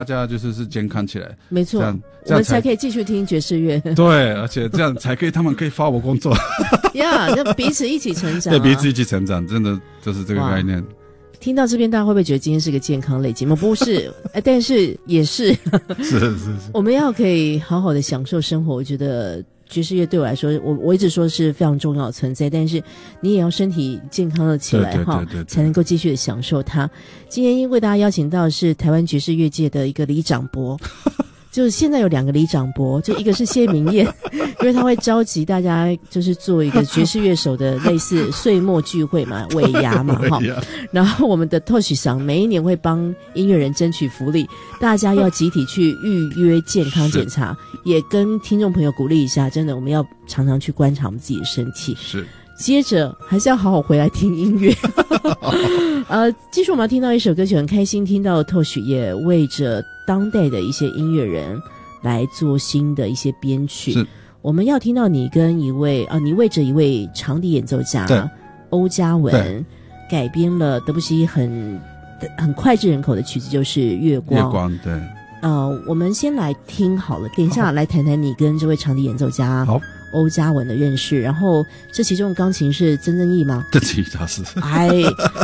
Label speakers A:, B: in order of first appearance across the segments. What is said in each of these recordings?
A: 大家是健康起来，
B: 没错，我们才可以继续听爵士乐。
A: 对，而且这样才可以，他们可以发我工作。
B: 呀，就彼此一起成长、啊。
A: 对，彼此一起成长，真的就是这个概念。
B: 听到这边，大家会不会觉得今天是个健康类节目？不是，但是也是。
A: 是。
B: 我们要可以好好的享受生活，我觉得爵士乐对我来说，我一直说是非常重要的存在，但是你也要身体健康的起来哈，才能够继续的享受它。今天为大家邀请到的是台湾爵士乐界的一个李长博。就是现在有2个李长博，就一个是谢明燕，因为他会召集大家就是做一个爵士乐手的类似岁末聚会嘛，尾牙嘛哈。然后我们的 Toshi 桑每一年会帮音乐人争取福利，大家要集体去预约健康检查，也跟听众朋友鼓励一下，真的我们要常常去观察我们自己的身体。
A: 是。
B: 接着还是要好好回来听音乐。继续我们要听到一首歌曲，很开心听到 Toshi 也为着当代的一些音乐人来做新的一些编曲。
A: 是，我
B: 们要听到你跟你为着一位长笛演奏家欧嘉文改编了德布西很脍炙人口的曲子，就是月光。
A: 月光，对。
B: 我们先来听好了，等一下来谈谈你跟这位长笛演奏家好欧嘉文的认识，然后这其中的钢琴是曾正义吗？
A: 曾正义大师。
B: 哎，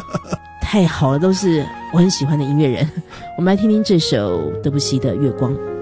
B: 太好了，都是我很喜欢的音乐人。我们来听听这首德布西的《月光》。